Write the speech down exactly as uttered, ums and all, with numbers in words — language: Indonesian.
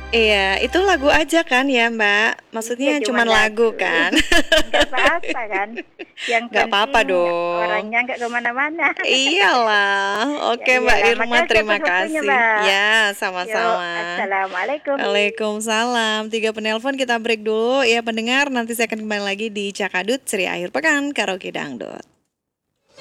Iya, itu lagu aja kan ya, Mbak? Iya, Maksudnya cuman cuman lagu. lagu kan? Nggak apa-apa kan, yang Nggak apa-apa penting dong. orangnya nggak kemana-mana. Iyalah. Ya Oke, Mbak iyalah, Irma, makasih terima atas waktunya, kasih. Mbak. Ya, Yuk, sama-sama. assalamualaikum. Waalaikumsalam. Tiga penelpon kita break dulu ya pendengar. Nanti saya akan kembali lagi di Cakadut Ceria Akhir Pekan Karaoke Dangdut.